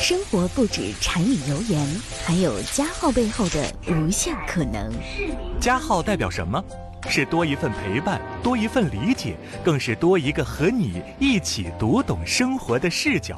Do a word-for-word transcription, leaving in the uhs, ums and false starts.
生活不止柴米油盐，还有加号背后的无限可能。 加号代表什么？是多一份陪伴，多一份理解，更是多一个和你一起读懂生活的视角。